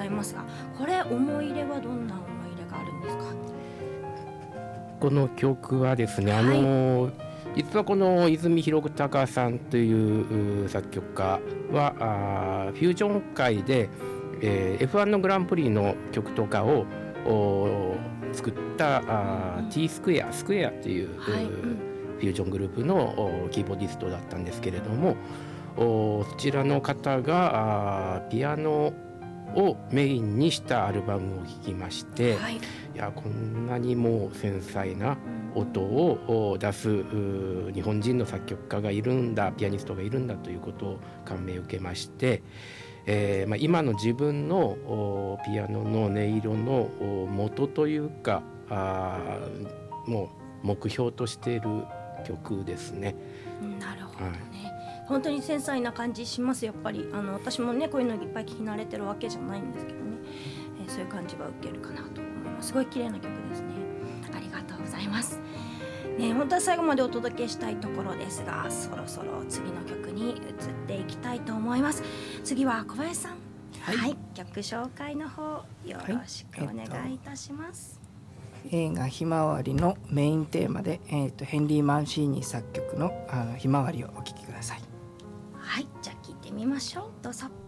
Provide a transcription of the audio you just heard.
いますが、これ思い入れはどんな思い入れがあるんですか？ この曲はですね、実はこの泉広隆さんという作曲家はフュージョン界で、F1 のグランプリの曲とかを作ったT スクエアっていう、フュージョングループのキーボーディストだったんですけれども、そちらの方がピアノをメインにしたアルバムを聴きまして、いやこんなにも繊細な音を出す日本人の作曲家がいるんだ、ピアニストがいるんだということを感銘を受けまして、今の自分のピアノの音色の元というかもう目標としている曲ですね。 なるほどね、本当に繊細な感じします。やっぱり私もねこういうのいっぱい聞き慣れてるわけじゃないんですけどね、そういう感じは受けるかなと思います。すごい綺麗な曲ですね。ありがとうございますね。本当は最後までお届けしたいところですが、そろそろ次の曲に移っていきたいと思います。次は小林さん、曲紹介の方よろしくお願いいたします。 映画ひまわりのメインテーマで、ヘンリー・マンシーニ作曲のひまわりをお聴きください。 はい、じゃあ聴いてみましょう。どうぞ。